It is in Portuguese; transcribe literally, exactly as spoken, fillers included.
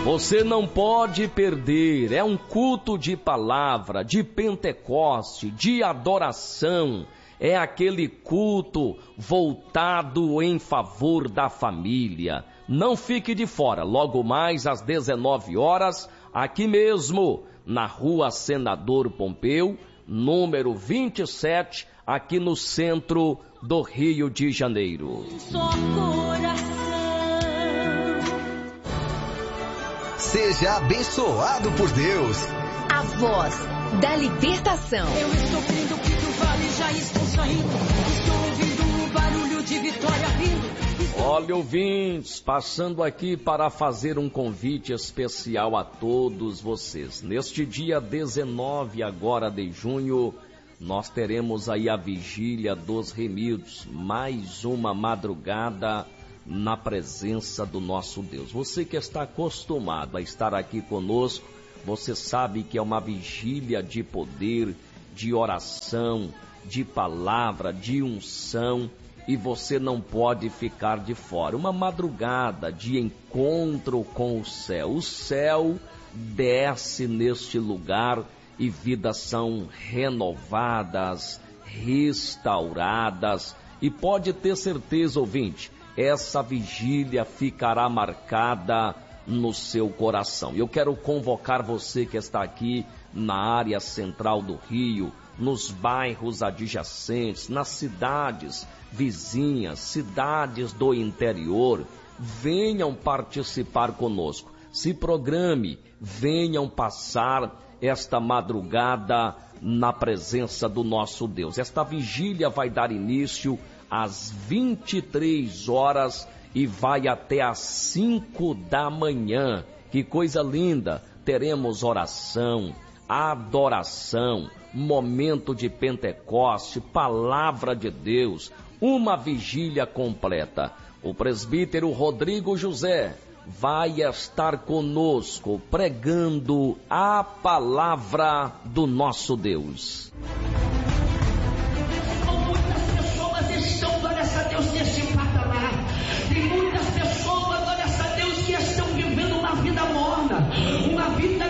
Você não pode perder, é um culto de palavra, de Pentecoste, de adoração, é aquele culto voltado em favor da família. Não fique de fora, logo mais às dezenove horas, aqui mesmo, na Rua Senador Pompeu, número vinte e sete, aqui no centro do Rio de Janeiro. Só coração. Seja abençoado por Deus. A voz da libertação. Eu estou crendo que do vale já estou saindo. Estou ouvindo o barulho de vitória vindo. Estou... Olha, ouvintes, passando aqui para fazer um convite especial a todos vocês. Neste dia dezenove agora de junho, nós teremos aí a vigília dos remidos, mais uma madrugada na presença do nosso Deus. Você que está acostumado a estar aqui conosco, você sabe que é uma vigília de poder, de oração, de palavra, de unção, e você não pode ficar de fora. Uma madrugada de encontro com o céu. O céu desce neste lugar e vidas são renovadas, restauradas, e pode ter certeza, ouvinte, essa vigília ficará marcada no seu coração. Eu quero convocar você que está aqui na área central do Rio, nos bairros adjacentes, nas cidades vizinhas, cidades do interior. Venham participar conosco. Se programe, venham passar esta madrugada na presença do nosso Deus. Esta vigília vai dar início às vinte e três horas e vai até às cinco da manhã. Que coisa linda! Teremos oração, adoração, momento de Pentecoste, palavra de Deus, uma vigília completa. O presbítero Rodrigo José vai estar conosco pregando a palavra do nosso Deus. Nesse patamar, tem muitas pessoas, olha essa Deus, que estão vivendo uma vida morna, uma vida